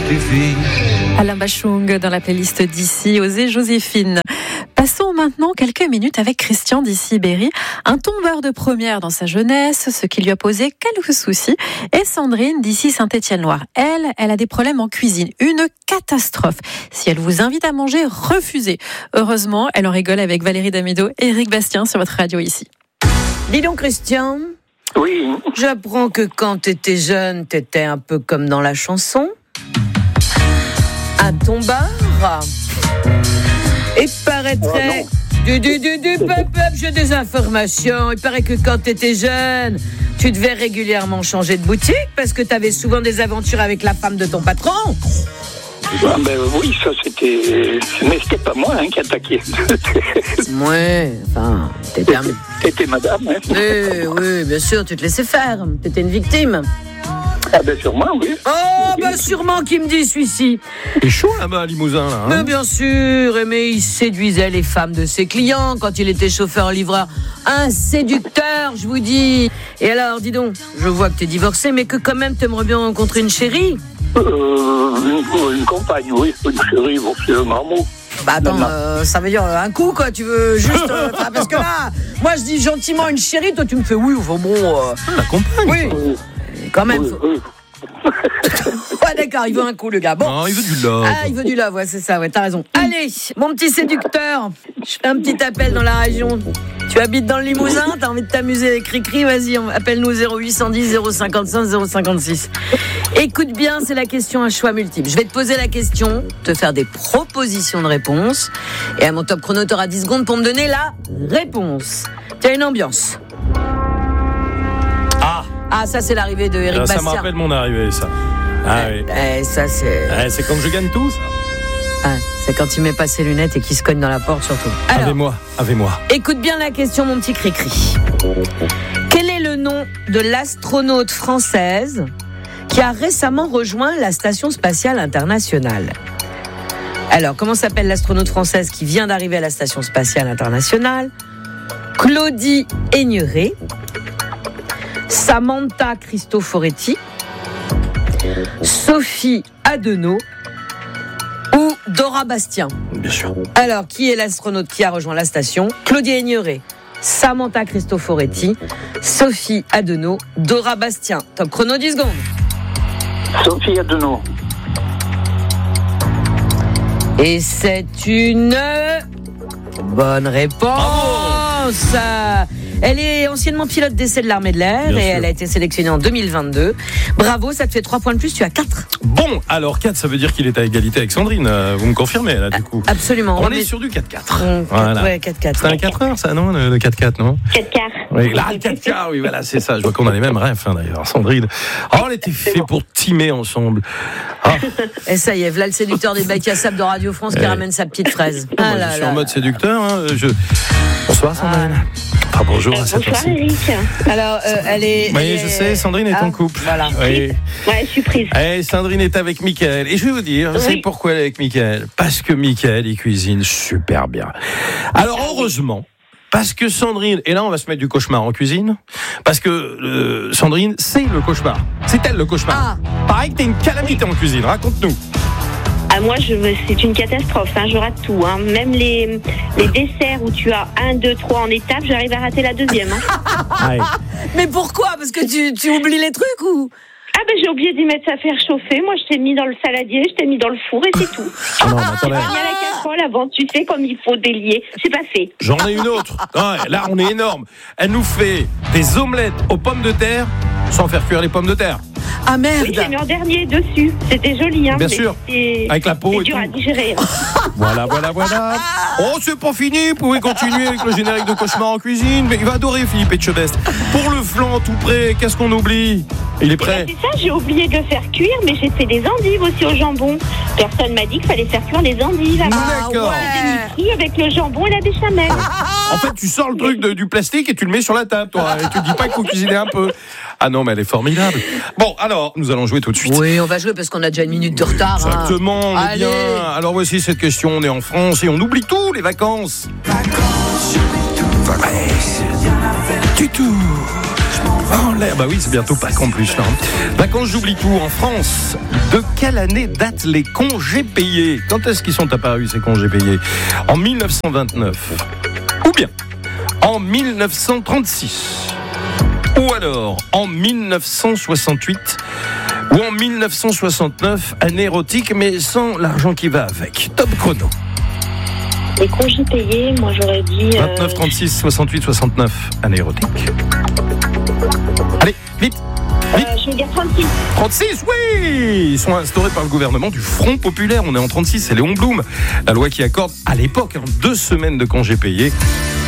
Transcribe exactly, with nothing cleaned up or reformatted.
die vie. Alain Bachung dans la playlist d'ici, Osez Joséphine. Passons maintenant quelques minutes avec Christian d'Issy-Berry, un tombeur de première dans sa jeunesse, ce qui lui a posé quelques soucis, et Sandrine d'ici Saint-Étienne-Loire. Elle, elle a des problèmes en cuisine, une catastrophe. Si elle vous invite à manger, refusez. Heureusement, elle en rigole avec Valérie Damido et Eric Bastien sur votre radio ici. Dis donc Christian. Oui. J'apprends que quand t'étais jeune, t'étais un peu comme dans la chanson. Un tombeur. Il paraîtrait... Oh, du, du, du, du, pop, pop, j'ai des informations. Il paraît que quand t'étais jeune, tu devais régulièrement changer de boutique parce que t'avais souvent des aventures avec la femme de ton patron. Ah ben oui, ça c'était... Mais c'était pas moi hein, qui attaquais. Ouais, enfin... T'étais, un... t'étais madame, hein. Oui, oui, bien sûr, tu te laissais faire. T'étais une victime. Ah ben sûrement, oui. Oh, ben sûrement qu'il me dit celui-ci. C'est chaud là-bas à Limousin, là. Hein mais bien sûr, mais il séduisait les femmes de ses clients quand il était chauffeur-livreur. Un séducteur, je vous dis. Et alors, dis donc, je vois que t'es divorcé, mais que quand même t'aimerais bien rencontrer une chérie. Euh, une, une compagne, oui. Une chérie, bon, c'est un mot. Bah attends, euh, ça veut dire un coup, quoi. Tu veux juste... Euh, parce que là, moi je dis gentiment une chérie, toi tu me fais oui, enfin bon... Euh... La compagne. Oui. Oui. Quand même. Oui, faut... oui. Ouais, d'accord, il veut un coup, le gars. Bon. Non, il veut du love. Ah, il veut du love, ouais, c'est ça, ouais, t'as raison. Allez, mon petit séducteur, je fais un petit appel dans la région. Tu habites dans le Limousin, t'as envie de t'amuser avec Cricri, vas-y, appelle-nous zéro huit cent dix zéro cinquante-cinq zéro cinquante-six. Écoute bien, c'est la question à choix multiple. Je vais te poser la question, te faire des propositions de réponse, et à mon top chrono, t'auras dix secondes pour me donner la réponse. T'as une ambiance. Ah Ah, ça, c'est l'arrivée de Eric Bastien. Ça me rappelle mon arrivée, ça. Ah oui. Eh, ça, c'est... Eh, c'est quand je gagne tout, ça. Ah, c'est quand il met pas ses lunettes et qu'il se cogne dans la porte, surtout. Alors, avec moi, avec moi. Écoute bien la question, mon petit Cricri. Quel est le nom de l'astronaute française qui a récemment rejoint la Station Spatiale Internationale? Alors, comment s'appelle l'astronaute française qui vient d'arriver à la Station Spatiale Internationale? Claudie Aigneret, Samantha Cristoforetti, Sophie Adenau ou Dora Bastien? Bien sûr. Alors, qui est l'astronaute qui a rejoint la station? Claudie Aigneret, Samantha Cristoforetti, Sophie Adenau, Dora Bastien. Top chrono, dix secondes. Sophie Adenau. Et c'est une bonne réponse. Elle est anciennement pilote d'essai de l'armée de l'air. Bien et sûr. Elle a été sélectionnée en deux mille vingt-deux. Bravo, ça te fait trois points de plus, tu as quatre. Bon, alors quatre, ça veut dire qu'il est à égalité avec Sandrine. Vous me confirmez là, du coup? Absolument. On, on est, est sur du quatre quatre. Mmh, voilà. Ouais, quatre quatre. C'est un quatre heures, ça, non? Le quatre quatre, non? quatre quarts. Oui, là, quatre quarts, oui, voilà, c'est ça. Je vois qu'on a les mêmes rêves, hein, d'ailleurs. Sandrine. Oh, on était fait pour teamer ensemble. Oh. Et ça y est, voilà le séducteur des bacs à sable de Radio France qui eh. ramène sa petite fraise. Ah, moi, là, je suis là, en mode séducteur. Hein. Je... Bonsoir, Sandrine. Ah, bonjour euh, à cette bonsoir, Eric. Alors, euh, elle est. Oui, elle je est... sais, Sandrine est ah, en couple. Voilà. Oui. Ouais, je suis prise. Eh, Sandrine est avec Mickaël. Et je vais vous dire, vous oui. savez pourquoi elle est avec Mickaël? Parce que Mickaël, il cuisine super bien. Alors, heureusement. Parce que Sandrine, et là on va se mettre du cauchemar en cuisine, parce que euh, Sandrine, c'est le cauchemar. C'est elle le cauchemar. Ah. Pareil que t'es une calamité en cuisine, raconte-nous. Ah, moi, je, c'est une catastrophe, hein, je rate tout. Hein. Même les, les desserts où tu as un, deux, trois en étape, j'arrive à rater la deuxième. Hein. Mais pourquoi? Parce que tu, tu oublies les trucs ou? Ah ben j'ai oublié d'y mettre à faire chauffer. Moi je t'ai mis dans le saladier, je t'ai mis dans le four et c'est tout. Ah non, attendez. Il y a la casserole avant, tu sais comme il faut délier. C'est pas fait. J'en ai une autre. Ah, là on est énorme. Elle nous fait des omelettes aux pommes de terre sans faire cuire les pommes de terre. Ah merde. Oui, j'ai mis en dernier dessus. C'était joli, hein. Bien sûr. Avec la peau c'est et dur tout. à digérer. Voilà, voilà, voilà. Oh, c'est pas fini. Vous pouvez continuer avec le générique de Cauchemar en cuisine. Mais il va adorer Philippe Etchebest. Pour le flan tout prêt, qu'est-ce qu'on oublie? Il est prêt. Ben, c'est ça, j'ai oublié de faire cuire, mais j'ai fait des endives aussi au jambon. Personne m'a dit qu'il fallait faire cuire les endives. Ah, d'accord. Ouais. Avec le jambon et la béchamel. En fait, tu sors le truc de, du plastique et tu le mets sur la table, toi. Et tu dis pas qu'il faut cuisiner un peu. Ah non, mais elle est formidable. Bon, alors, nous allons jouer tout de suite. Oui, on va jouer parce qu'on a déjà une minute de retard. Exactement, hein. on est Allez. bien. Alors voici cette question, on est en France et on oublie tout, les vacances. Vacances, j'oublie tout. Vacances, rien à faire du tout. Je m'en Oh, l'air, bah oui, c'est bientôt Pâques en plus. Là. Vacances, j'oublie tout. En France, de quelle année datent les congés payés ? Quand est-ce qu'ils sont apparus, ces congés payés ? En mille neuf cent vingt-neuf. Ou bien en mille neuf cent trente-six. Ou alors en mille neuf cent soixante-huit. Ou en mille neuf cent soixante-neuf, année érotique, mais sans l'argent qui va avec. Top chrono. Les congés payés, moi j'aurais dit... Euh... vingt-neuf, trente-six, soixante-huit, soixante-neuf, année érotique. Allez, vite, vite. Euh, je vais dire trente-six. trente-six, oui. Ils sont instaurés par le gouvernement du Front Populaire. On est en trente-six, c'est Léon Blum. La loi qui accorde, à l'époque, hein, deux semaines de congés payés.